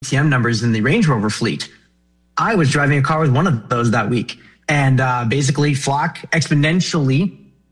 DTM numbers in the Range Rover fleet. I was driving a car with one of those that week. And basically, Flock exponentially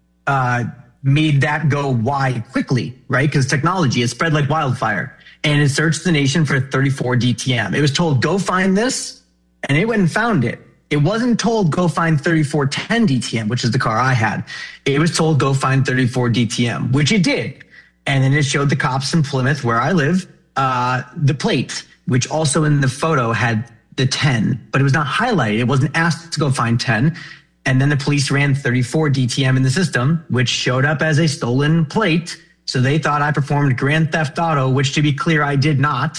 made that go wide quickly, right? Because technology, it spread like wildfire. And it searched the nation for 34 DTM. It was told, go find this, and it went and found it. It wasn't told, go find 3410 DTM, which is the car I had. It was told, go find 34 DTM, which it did. And then it showed the cops in Plymouth, where I live, the plate, which also in the photo had the 10, but it was not highlighted. It wasn't asked to go find 10. And then the police ran 34 DTM in the system, which showed up as a stolen plate. So they thought I performed grand theft auto, which, to be clear, I did not.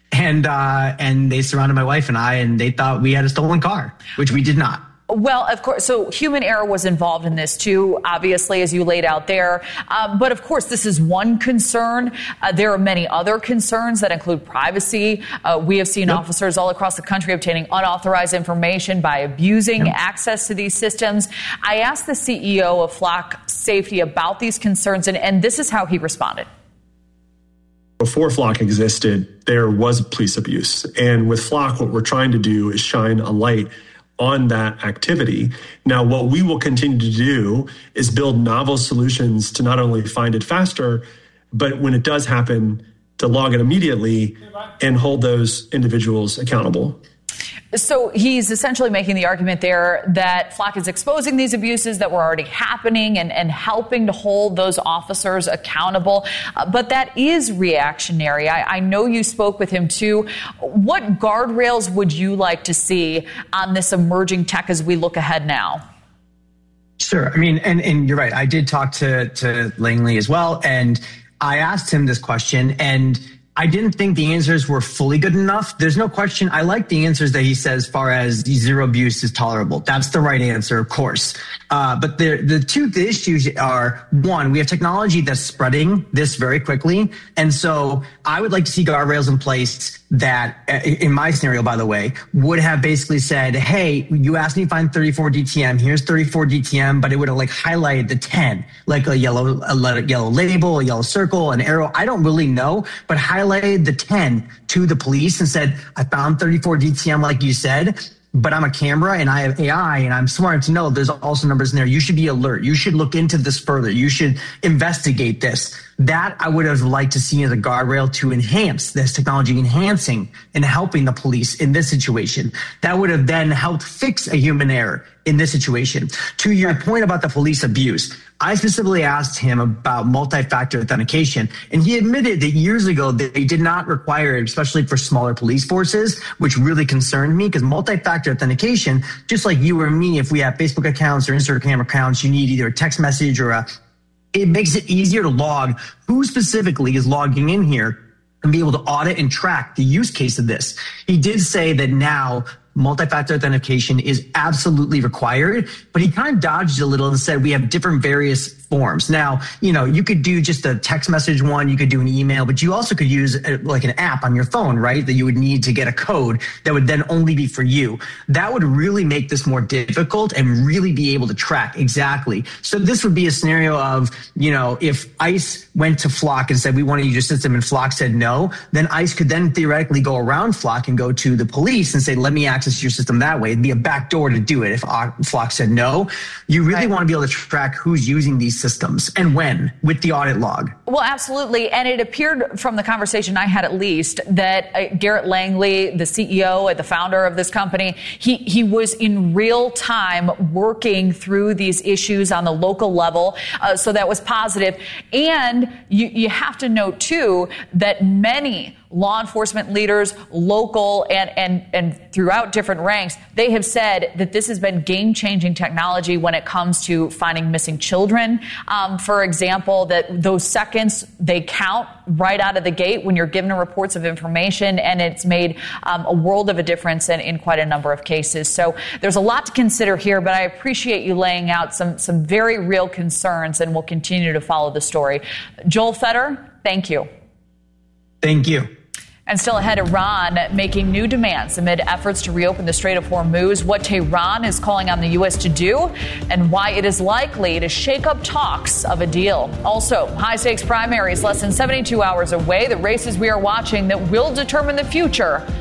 And they surrounded my wife and I, and they thought we had a stolen car, which we did not. Well, of course, so human error was involved in this too, obviously, as you laid out there. But of course, this is one concern. There are many other concerns that include privacy. We have seen officers all across the country obtaining unauthorized information by abusing access to these systems. I asked the CEO of Flock Safety about these concerns, and this is how he responded. Before Flock existed, there was police abuse. And with Flock, what we're trying to do is shine a light on that activity. Now, what we will continue to do is build novel solutions to not only find it faster, but when it does happen, to log it immediately and hold those individuals accountable. So he's essentially making the argument there that Flock is exposing these abuses that were already happening and helping to hold those officers accountable. But that is reactionary. I know you spoke with him too. What guardrails would you like to see on this emerging tech as we look ahead now? Sure. I mean, and you're right. I did talk to Langley as well, and I asked him this question, and I didn't think the answers were fully good enough. There's no question. I like the answers that he says as far as zero abuse is tolerable. That's the right answer, of course. But the issues are, one, we have technology that's spreading this very quickly. And so I would like to see guardrails in place that, in my scenario, by the way, would have basically said, hey, you asked me to find 34 DTM. Here's 34 DTM, but it would have like highlighted the 10, like a yellow label, a yellow circle, an arrow. I don't really know, but highlighted the 10 to the police and said, I found 34 DTM, like you said, but I'm a camera and I have AI and I'm smart to know there's also numbers in there. You should be alert. You should look into this further. You should investigate this. That I would have liked to see as a guardrail to enhance this technology, enhancing and helping the police in this situation. That would have then helped fix a human error in this situation. To your point about the police abuse, I specifically asked him about multi-factor authentication, and he admitted that years ago they did not require it, especially for smaller police forces, which really concerned me because multi-factor authentication, just like you or me, if we have Facebook accounts or Instagram accounts, you need either a text message or it makes it easier to log who specifically is logging in here and be able to audit and track the use case of this. He did say that now multi-factor authentication is absolutely required, but he kind of dodged a little and said we have different various forms. Now, you could do just a text message one, you could do an email, but you also could use like an app on your phone, right? That you would need to get a code that would then only be for you. That would really make this more difficult and really be able to track exactly. So this would be a scenario of, if ICE went to Flock and said, we want to use your system and Flock said no, then ICE could then theoretically go around Flock and go to the police and say, let me access your system that way. It'd be a backdoor to do it if Flock said no. You really want to be able to track who's using these systems and when with the audit log. Well, absolutely. And it appeared from the conversation I had, at least, that Garrett Langley, the CEO, the founder of this company, he was in real time working through these issues on the local level. So that was positive. And you have to note, too, that many law enforcement leaders, local and throughout different ranks, they have said that this has been game-changing technology when it comes to finding missing children. For example, that those seconds, they count right out of the gate when you're given reports of information, and it's made a world of a difference in quite a number of cases. So there's a lot to consider here, but I appreciate you laying out some very real concerns, and we'll continue to follow the story. Joel Fetter, thank you. Thank you. And still ahead, Iran making new demands amid efforts to reopen the Strait of Hormuz, what Tehran is calling on the U.S. to do, and why it is likely to shake up talks of a deal. Also, high-stakes primaries less than 72 hours away, the races we are watching that will determine the future